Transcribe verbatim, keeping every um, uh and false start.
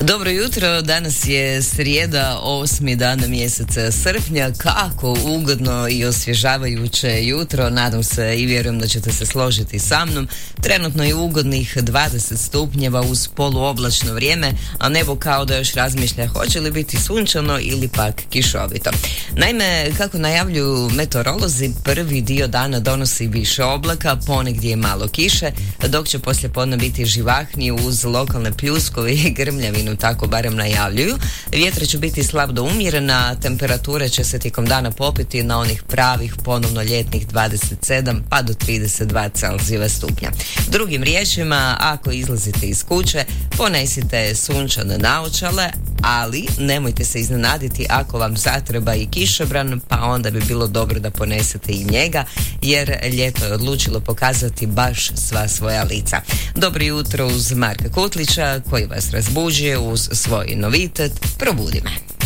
Dobro jutro, danas je srijeda, osmi dan mjeseca srpnja. Kako ugodno i osvježavajuće jutro, nadam se i vjerujem da ćete se složiti sa mnom. Trenutno je ugodnih dvadeset stupnjeva uz poluoblačno vrijeme, a nebo kao da još razmišlja hoće li biti sunčano ili pak kišovito. Naime, kako najavljuju meteorolozi, prvi dio dana donosi više oblaka, ponegdje je malo kiše, dok će poslijepodne biti živahniji uz lokalne pljuskove i grmljavinu, tako barem najavljuju. Vjetar će biti slab do umjerena, temperature će se tijekom dana popiti na onih pravih ponovno ljetnih dvadeset sedam pa do trideset dva Celzijeva stupnja. Drugim riječima, ako izlazite iz kuće, ponesite sunčane naočale, ali nemojte se iznenaditi ako vam zatreba i kišobran, pa onda bi bilo dobro da ponesete i njega, jer ljeto je odlučilo pokazati baš sva svoja lica. Dobro jutro uz Marka Kutlića, koji vas razbuđuje uz svoj novitet Probudi me.